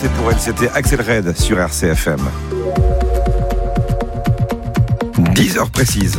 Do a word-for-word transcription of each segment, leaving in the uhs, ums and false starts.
et pour elle, c'était Axel Red sur R C F M. dix heures précises.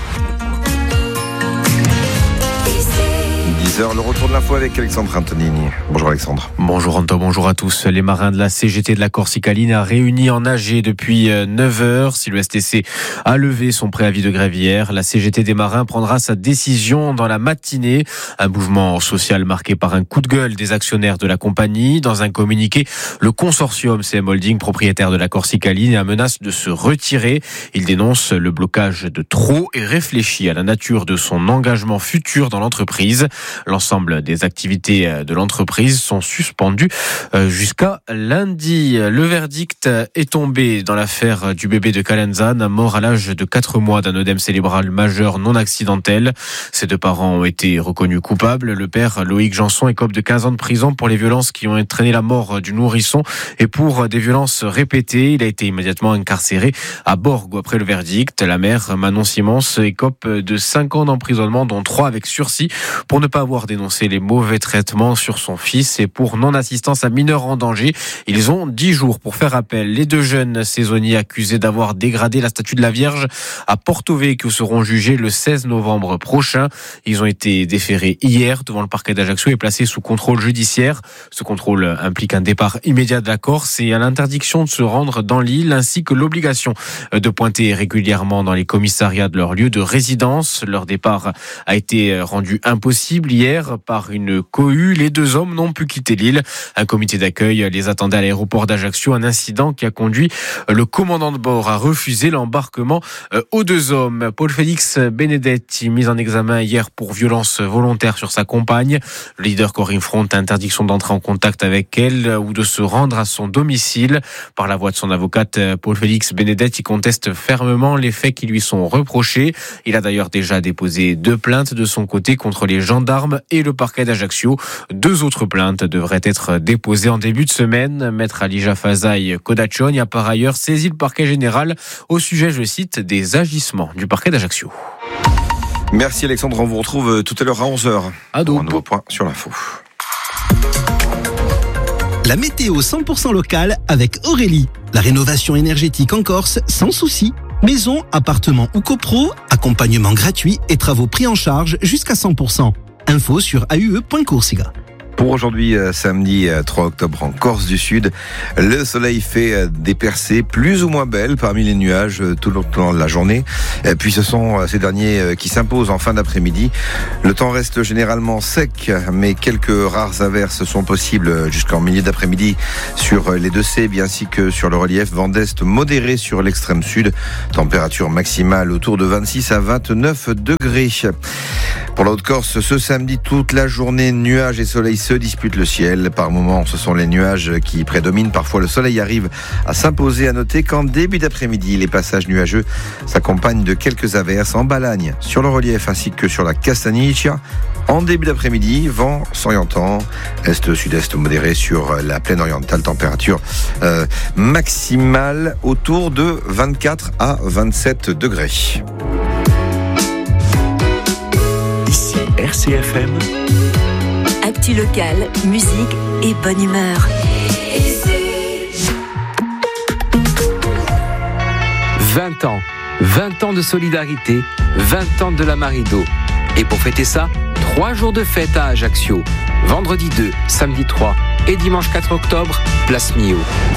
dix heures, le retour de l'info avec Alexandre Antonini. Bonjour Alexandre. Bonjour Anto, bonjour à tous. Les marins de la C G T de la Corsica Linea réunis en A G depuis neuf heures. Si le S T C a levé son préavis de grève hier, la C G T des marins prendra sa décision dans la matinée. Un mouvement social marqué par un coup de gueule des actionnaires de la compagnie. Dans un communiqué, le consortium C M Holding, propriétaire de la Corsica Linea, menace de se retirer. Il dénonce le blocage de trop et réfléchit à la nature de son engagement futur dans l'entreprise. L'ensemble des activités de l'entreprise sont suspendues jusqu'à lundi. Le verdict est tombé dans l'affaire du bébé de Calenzane, mort à l'âge de quatre mois d'un œdème cérébral majeur non accidentel. Ses deux parents ont été reconnus coupables. Le père, Loïc Janson, écope de quinze ans de prison pour les violences qui ont entraîné la mort du nourrisson et pour des violences répétées. Il a été immédiatement incarcéré à Borgo après le verdict. La mère, Manon Simons, écope de cinq ans d'emprisonnement, dont trois avec sursis, pour ne pas avoir dénoncé les mauvais traitements sur son fils et pour non-assistance à mineur en danger. Ils ont dix jours pour faire appel. Les deux jeunes saisonniers accusés d'avoir dégradé la statue de la Vierge à Porto Vecchio seront jugés le seize novembre prochain. Ils ont été déférés hier devant le parquet d'Ajaccio et placés sous contrôle judiciaire. Ce contrôle implique un départ immédiat de la Corse et l'interdiction de se rendre dans l'île ainsi que l'obligation de pointer régulièrement dans les commissariats de leur lieu de résidence. Leur départ a été rendu impossible hier par une cohue. Les deux hommes n'ont pu quitter l'île. Un comité d'accueil les attendait à l'aéroport d'Ajaccio. Un incident qui a conduit le commandant de bord à refuser l'embarquement aux deux hommes. Paul-Félix Benedetti, mis en examen hier pour violence volontaire sur sa compagne. Le leader Corinne Front a interdiction d'entrer en contact avec elle ou de se rendre à son domicile. Par la voix de son avocate, Paul-Félix Benedetti conteste fermement les faits qui lui sont reprochés. Il a d'ailleurs déjà déposé deux plaintes de son côté contre les gendarmes et le parquet d'Ajaccio. Deux autres plaintes devraient être déposées en début de semaine. Maître Alija Fazaï Kodachon a par ailleurs saisi le parquet général au sujet, je cite, des agissements du parquet d'Ajaccio. Merci Alexandre, on vous retrouve tout à l'heure à onze heures. Ado. Pour un nouveau point sur l'info. La météo cent pour cent locale avec Aurélie. La rénovation énergétique en Corse sans souci. Maison, appartement ou copro, accompagnement gratuit et travaux pris en charge jusqu'à cent pour cent. Info sur a u e point corsica. Pour aujourd'hui, samedi trois octobre en Corse du Sud, le soleil fait des percées plus ou moins belles parmi les nuages tout le long de la journée. Puis ce sont ces derniers qui s'imposent en fin d'après-midi. Le temps reste généralement sec, mais quelques rares averses sont possibles jusqu'en milieu d'après-midi sur les deux C, ainsi que sur le relief. Vent d'est modéré sur l'extrême sud. Température maximale autour de vingt-six à vingt-neuf degrés. Pour la Haute-Corse, ce samedi, toute la journée, nuages et soleil se disputent le ciel. Par moments, ce sont les nuages qui prédominent. Parfois, le soleil arrive à s'imposer. À noter qu'en début d'après-midi, les passages nuageux s'accompagnent de quelques averses en Balagne, sur le relief ainsi que sur la Castagniccia. En début d'après-midi, vent s'orientant est-sud-est modéré sur la plaine orientale. Température euh, maximale autour de vingt-quatre à vingt-sept degrés. Ici R C F M. Actu locale, musique et bonne humeur. vingt ans. vingt ans de solidarité, vingt ans de la Marido. Et pour fêter ça, trois jours de fête à Ajaccio. Vendredi deux, samedi trois et dimanche quatre octobre, place Mio.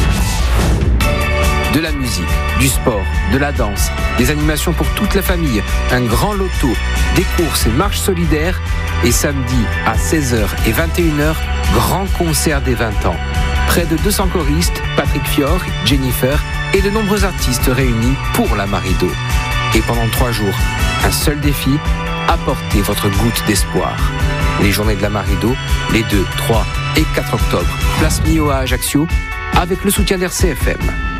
De la musique, du sport, de la danse, des animations pour toute la famille, un grand loto, des courses et marches solidaires. Et samedi à seize heures et vingt et une heures, grand concert des vingt ans. Près de deux cents choristes, Patrick Fior, Jennifer et de nombreux artistes réunis pour la Marido. Et pendant trois jours, un seul défi, apportez votre goutte d'espoir. Les journées de la Marido, les deux, trois et quatre octobre, place Mio à Ajaccio, avec le soutien d'R C F M.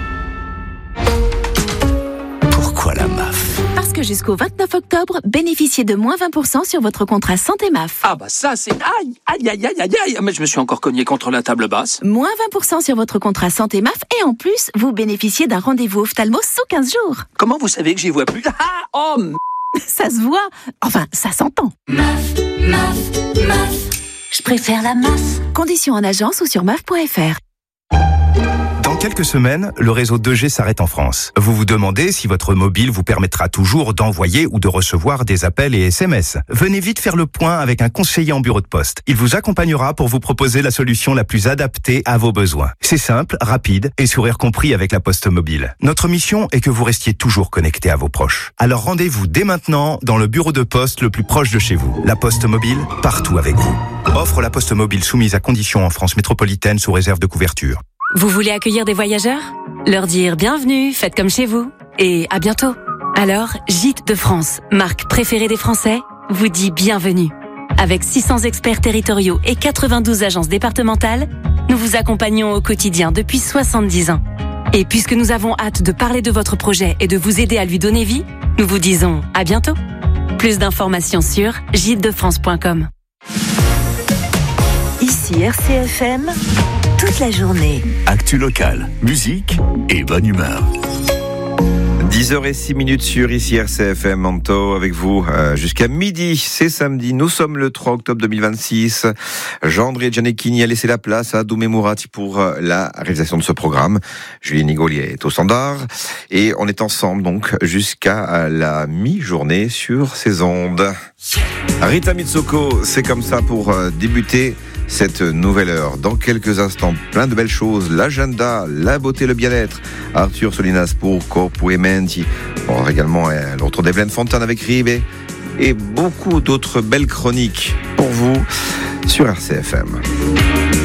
Pourquoi la M A F ? Parce que jusqu'au vingt-neuf octobre, bénéficiez de moins vingt pour cent sur votre contrat santé M A F. Ah bah ça c'est... Aïe, aïe, aïe, aïe, aïe, aïe. Mais je me suis encore cogné contre la table basse. Moins vingt pour cent sur votre contrat santé M A F et en plus, vous bénéficiez d'un rendez-vous ophtalmo sous quinze jours. Comment vous savez que j'y vois plus ? Ah, oh, m... Ça se voit. Enfin, ça s'entend. M A F, M A F, M A F. Je préfère la M A F. Conditions en agence ou sur M A F point F R. quelques semaines, le réseau deux G s'arrête en France. Vous vous demandez si votre mobile vous permettra toujours d'envoyer ou de recevoir des appels et S M S. Venez vite faire le point avec un conseiller en bureau de poste. Il vous accompagnera pour vous proposer la solution la plus adaptée à vos besoins. C'est simple, rapide et sourire compris avec la Poste Mobile. Notre mission est que vous restiez toujours connecté à vos proches. Alors rendez-vous dès maintenant dans le bureau de poste le plus proche de chez vous. La Poste Mobile, partout avec vous. Offre la Poste Mobile soumise à conditions en France métropolitaine sous réserve de couverture. Vous voulez accueillir des voyageurs ? Leur dire bienvenue, faites comme chez vous et à bientôt. Alors, Gîtes de France, marque préférée des Français, vous dit bienvenue. Avec six cents experts territoriaux et quatre-vingt-douze agences départementales, nous vous accompagnons au quotidien depuis soixante-dix ans. Et puisque nous avons hâte de parler de votre projet et de vous aider à lui donner vie, nous vous disons à bientôt. Plus d'informations sur gîtes de france point com. Ici R C F M, toute la journée. Actu locale, musique et bonne humeur. dix heures zéro six minutes sur ici R C F M Manteau avec vous euh, jusqu'à midi. C'est samedi. Nous sommes le trois octobre deux mille vingt-six. Jean-André Gianecchini a laissé la place à Doumé Mourati pour euh, la réalisation de ce programme. Julien Nigoli est au standard et on est ensemble donc jusqu'à la mi-journée sur ces ondes. Rita Mitsoko, c'est comme ça pour euh, débuter cette nouvelle heure. Dans quelques instants, plein de belles choses. L'agenda, la beauté, le bien-être. Arthur Solinas pour Corpo e Menti. On aura également euh, le retour d'Evelyne Fontaine avec Ribe. Et beaucoup d'autres belles chroniques pour vous sur R C F M.